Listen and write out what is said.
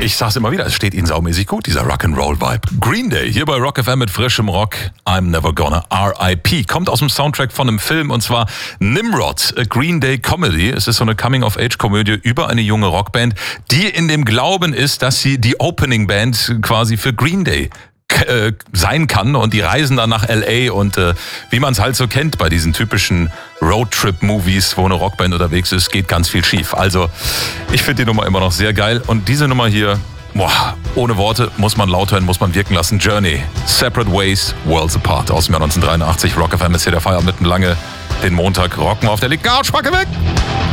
Ich sag's immer wieder, es steht ihnen saumäßig gut, dieser Rock'n'Roll-Vibe. Green Day, hier bei Rock FM mit frischem Rock. I'm Never Gonna R.I.P. Kommt aus dem Soundtrack von einem Film, und zwar Nimrod, a Green Day Comedy. Es ist so eine Coming-of-Age-Komödie über eine junge Rockband, die in dem Glauben ist, dass sie die Opening-Band quasi für Green Day sein kann, und die reisen dann nach L.A. und wie man es halt so kennt bei diesen typischen Roadtrip-Movies, wo eine Rockband unterwegs ist, geht ganz viel schief. Also ich finde die Nummer immer noch sehr geil, und diese Nummer hier, ohne Worte, muss man laut hören, muss man wirken lassen. Journey, Separate Ways, Worlds Apart aus dem Jahr 1983. Rock FM ist hier der Feierabend mitten lange. Den Montag rocken wir auf der Couch, Packe weg!